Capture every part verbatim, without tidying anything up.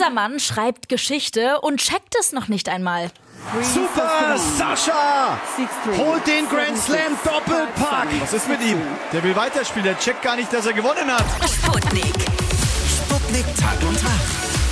Dieser Mann schreibt Geschichte und checkt es noch nicht einmal. Super, Sascha! Holt den Grand Slam Doppelpack! Was ist mit ihm? Der will weiterspielen, der checkt gar nicht, dass er gewonnen hat. Sputnik. Sputnik Tag und Tag.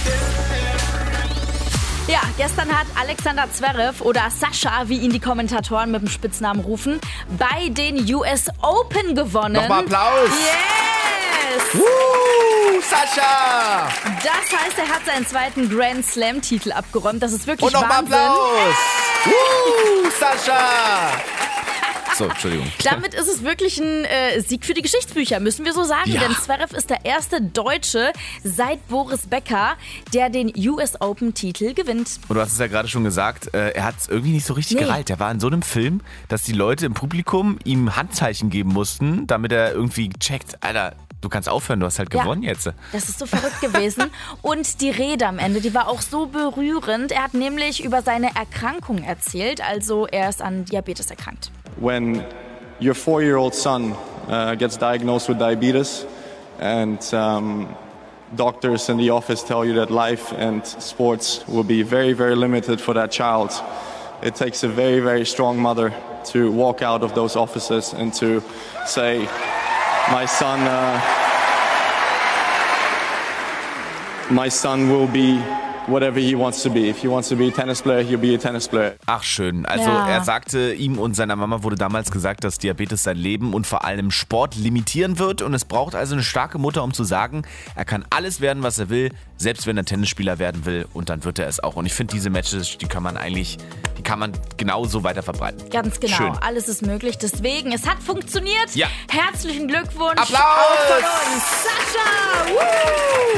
Ja, gestern hat Alexander Zverev oder Sascha, wie ihn die Kommentatoren mit dem Spitznamen rufen, bei den U S Open gewonnen. Nochmal Applaus! Yes! Uh, Sascha! Das heißt, er hat seinen zweiten Grand Slam-Titel abgeräumt. Das ist wirklich Und nochmal Wahnsinn. Applaus! Uh, Sascha! So, Entschuldigung. Damit ist es wirklich ein äh, Sieg für die Geschichtsbücher, müssen wir so sagen. Ja. Denn Zverev ist der erste Deutsche seit Boris Becker, der den U S Open-Titel gewinnt. Und du hast es ja gerade schon gesagt, äh, er hat es irgendwie nicht so richtig Nee. gereilt. Er war in so einem Film, dass die Leute im Publikum ihm Handzeichen geben mussten, damit er irgendwie checkt, Alter, du kannst aufhören, du hast halt Ja. gewonnen jetzt. Das ist so verrückt gewesen. Und die Rede am Ende, die war auch so berührend. Er hat nämlich über seine Erkrankung erzählt. Also er ist an Diabetes erkrankt. When your four-year-old son uh, gets diagnosed with diabetes and um, doctors in the office tell you that life and sports will be very, very limited for that child, it takes a very, very strong mother to walk out of those offices and to say, my son, uh, my son will be whatever he wants to be. If he wants to be a tennis player, he'll be a tennis player. Ach schön. Also Ja. er sagte, ihm und seiner Mama wurde damals gesagt, dass Diabetes sein Leben und vor allem Sport limitieren wird. Und es braucht also eine starke Mutter, um zu sagen, er kann alles werden, was er will, selbst wenn er Tennisspieler werden will. Und dann wird er es auch. Und ich finde, diese Matches, die kann man eigentlich, die kann man genauso weiter verbreiten. Ganz genau, Schön. alles ist möglich. Deswegen, es hat funktioniert. Ja. Herzlichen Glückwunsch. Applaus! Auch von uns. Sascha! Woo!